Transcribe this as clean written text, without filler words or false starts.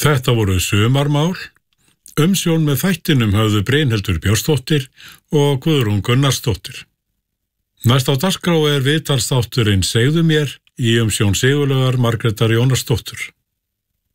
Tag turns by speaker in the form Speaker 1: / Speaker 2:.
Speaker 1: Þetta voru sumarmál. Umsjón með þættinum höfðu Brynhildur Björnsdóttir og Guðrún Gunnarsdóttir. Næst á dagskrá viðtalsþátturinn Segðu mér í umsjón Sigurlaugar Margrétar Jónasdóttur.